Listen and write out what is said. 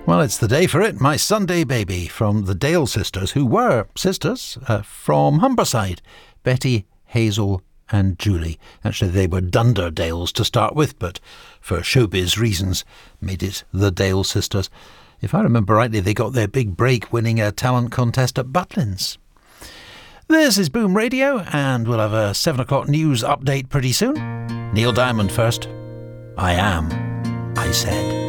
Well, it's the day for it. My Sunday Baby from the Dale sisters, who were sisters from Humberside. Betty, Hazel and Julie. Actually, they were Dunderdales to start with, but for showbiz reasons made it the Dale sisters. If I remember rightly, they got their big break winning a talent contest at Butlins. This is Boom Radio, and we'll have a 7 o'clock news update pretty soon. Neil Diamond first. I Am, I Said.